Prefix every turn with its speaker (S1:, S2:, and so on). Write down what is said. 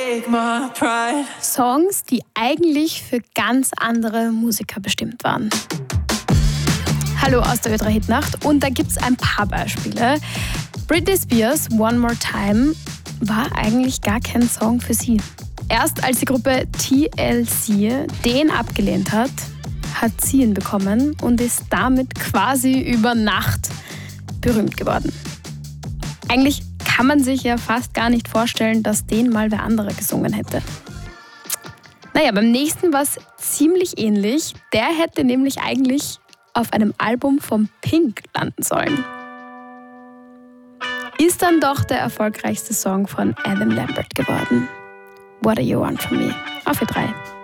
S1: Songs, die eigentlich für ganz andere Musiker bestimmt waren. Hallo aus der Ö3 Hitnacht und da gibt es ein paar Beispiele. Britney Spears One More Time war eigentlich gar kein Song für sie. Erst als die Gruppe TLC den abgelehnt hat, hat sie ihn bekommen und ist damit quasi über Nacht berühmt geworden. Eigentlich kann man sich ja fast gar nicht vorstellen, dass den mal wer anderer gesungen hätte. Naja, beim nächsten war es ziemlich ähnlich. Der hätte nämlich eigentlich auf einem Album von Pink landen sollen. Ist dann doch der erfolgreichste Song von Adam Lambert geworden. What Do You Want From Me? Auf Ö3.